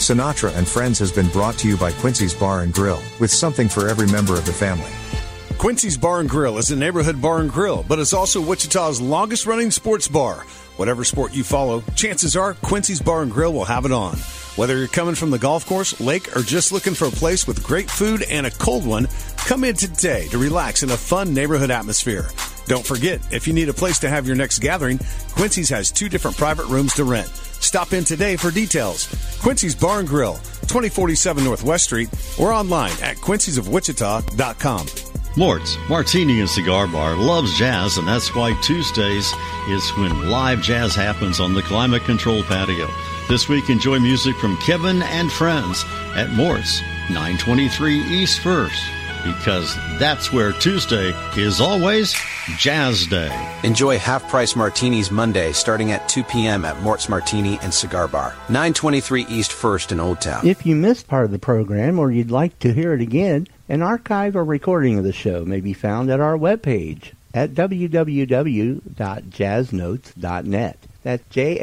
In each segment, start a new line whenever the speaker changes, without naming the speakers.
Sinatra and Friends has been brought to you by Quincy's Bar and Grill, with something for every member of the family.
Quincy's Bar and Grill is a neighborhood bar and grill, but it's also Wichita's longest-running sports bar. Whatever sport you follow, chances are Quincy's Bar and Grill will have it on. Whether you're coming from the golf course, lake, or just looking for a place with great food and a cold one, come in today to relax in a fun neighborhood atmosphere. Don't forget, if you need a place to have your next gathering, Quincy's has 2 different private rooms to rent. Stop in today for details. Quincy's Bar and Grill, 2047 Northwest Street, or online at quincy'sofwichita.com.
Mort's Martini and Cigar Bar loves jazz, and that's why Tuesdays is when live jazz happens on the Climate Control patio. This week, enjoy music from Kevin and Friends at Mort's, 923 East 1st, because that's where Tuesday is always Jazz Day.
Enjoy half-price martinis Monday starting at 2 p.m. at Mort's Martini and Cigar Bar, 923 East 1st in Old Town.
If you missed part of the program or you'd like to hear it again, an archive or recording of the show may be found at our webpage at www.jazznotes.net. That's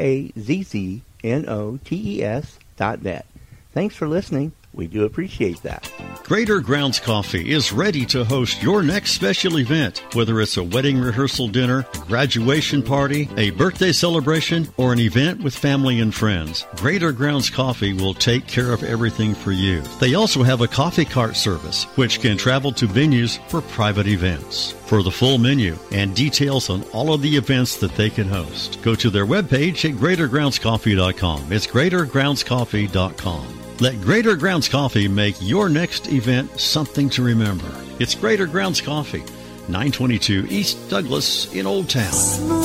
JAZZNOTES.net. Thanks for listening. We do appreciate that.
Greater Grounds Coffee is ready to host your next special event, whether it's a wedding rehearsal dinner, a graduation party, a birthday celebration, or an event with family and friends. Greater Grounds Coffee will take care of everything for you. They also have a coffee cart service, which can travel to venues for private events. For the full menu and details on all of the events that they can host, go to their webpage at greatergroundscoffee.com. It's greatergroundscoffee.com. Let Greater Grounds Coffee make your next event something to remember. It's Greater Grounds Coffee, 922 East Douglas in Old Town.